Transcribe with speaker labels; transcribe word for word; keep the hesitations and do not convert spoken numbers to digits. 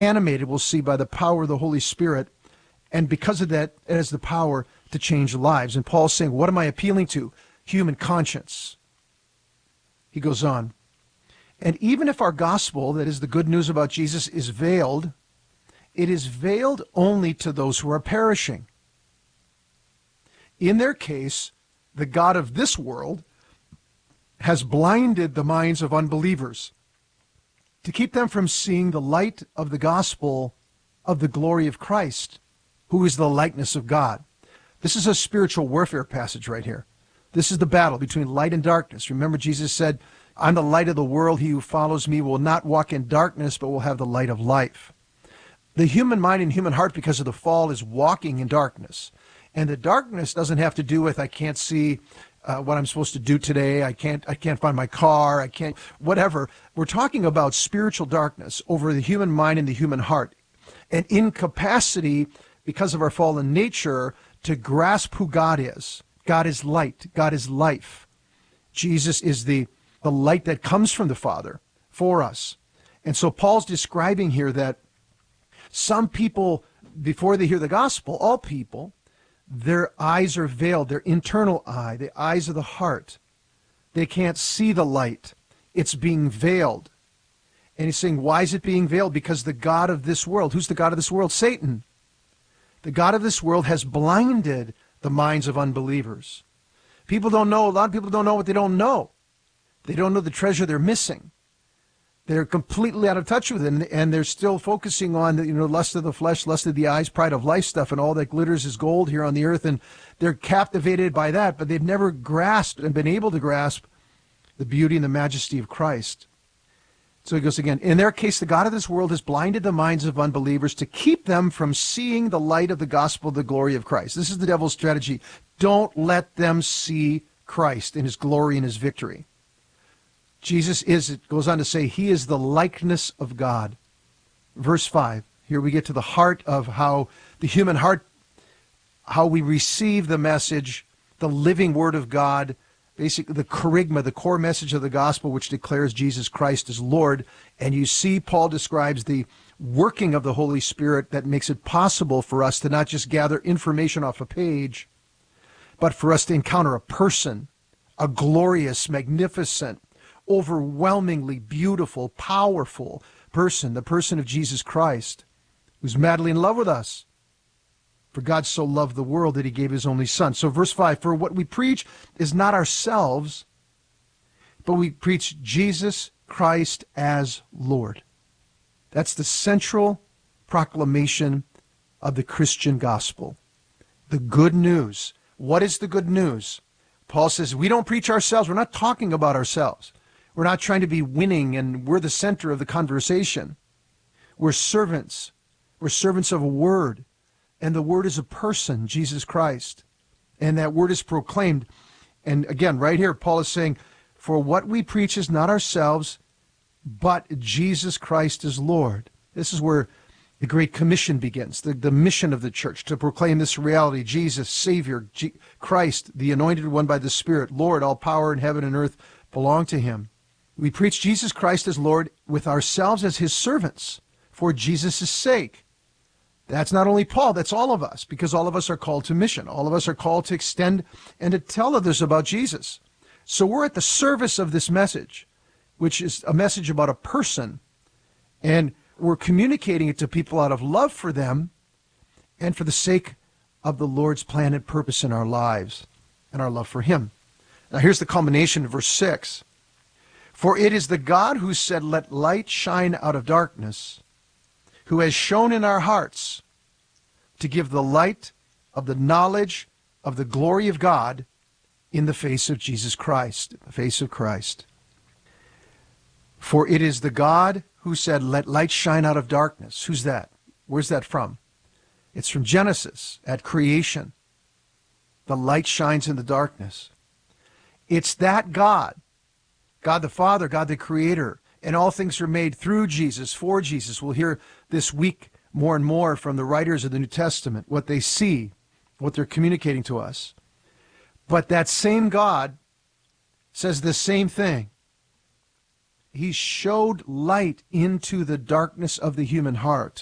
Speaker 1: animated, we'll see, by the power of the Holy Spirit. And because of that, it has the power to change lives. And Paul's saying, what am I appealing to? Human conscience. He goes on. And even if our gospel, that is the good news about Jesus, is veiled, it is veiled only to those who are perishing. In their case, the God of this world has blinded the minds of unbelievers to keep them from seeing the light of the gospel of the glory of Christ, who is the likeness of God. This is a spiritual warfare passage right here. This is the battle between light and darkness. Remember, Jesus said, I'm the light of the world. He who follows me will not walk in darkness, but will have the light of life. The human mind and human heart, because of the fall, is walking in darkness. And the darkness doesn't have to do with, I can't see uh, what I'm supposed to do today. I can't, I can't find my car. I can't, whatever. We're talking about spiritual darkness over the human mind and the human heart. An incapacity, because of our fallen nature, to grasp who God is. God is light. God is life. Jesus is the, the light that comes from the Father for us. And so Paul's describing here that some people, before they hear the gospel, all people, their eyes are veiled, their internal eye, the eyes of the heart. They can't see the light. It's being veiled. And he's saying, why is it being veiled? Because the God of this world, who's the God of this world? Satan. The God of this world has blinded the minds of unbelievers. People don't know, a lot of people don't know what they don't know. They don't know the treasure they're missing. They're completely out of touch with it, and, and they're still focusing on the, you know, lust of the flesh, lust of the eyes, pride of life stuff, and all that glitters is gold here on the earth, and they're captivated by that, but they've never grasped and been able to grasp the beauty and the majesty of Christ. So he goes again, in their case, the God of this world has blinded the minds of unbelievers to keep them from seeing the light of the gospel of the glory of Christ. This is the devil's strategy. Don't let them see Christ in his glory and his victory. Jesus is, it goes on to say, he is the likeness of God. Verse five, here we get to the heart of how the human heart, how we receive the message, the living word of God, basically the kerygma, the core message of the gospel, which declares Jesus Christ as Lord. And you see Paul describes the working of the Holy Spirit that makes it possible for us to not just gather information off a page, but for us to encounter a person, a glorious, magnificent, overwhelmingly beautiful, powerful person, the person of Jesus Christ, who's madly in love with us. For God so loved the world that he gave his only son. So verse five, for what we preach is not ourselves, but we preach Jesus Christ as Lord. That's the central proclamation of the Christian gospel. The good news. What is the good news? Paul says we don't preach ourselves. We're not talking about ourselves. We're not trying to be winning and we're the center of the conversation. We're servants. We're servants of a word. And the word is a person, Jesus Christ. And that word is proclaimed. And again, right here, Paul is saying, for what we preach is not ourselves, but Jesus Christ is Lord. This is where the Great Commission begins, the, the mission of the church, to proclaim this reality, Jesus, Savior, G- Christ, the anointed one by the Spirit, Lord, all power in heaven and earth belong to him. We preach Jesus Christ as Lord with ourselves as his servants for Jesus' sake. That's not only Paul, that's all of us, because all of us are called to mission. All of us are called to extend and to tell others about Jesus. So we're at the service of this message, which is a message about a person, and we're communicating it to people out of love for them and for the sake of the Lord's plan and purpose in our lives and our love for him. Now here's the culmination of verse six. For it is the God who said, let light shine out of darkness, who has shone in our hearts to give the light of the knowledge of the glory of God in the face of Jesus Christ, in the face of Christ. For it is the God who said, let light shine out of darkness. Who's that? Where's that from? It's from Genesis, at creation. The light shines in the darkness. It's that God, God the Father, God the Creator, and all things are made through Jesus, for Jesus. We'll hear this week more and more from the writers of the New Testament, what they see, what they're communicating to us. But that same God says the same thing. he showed light into the darkness of the human heart.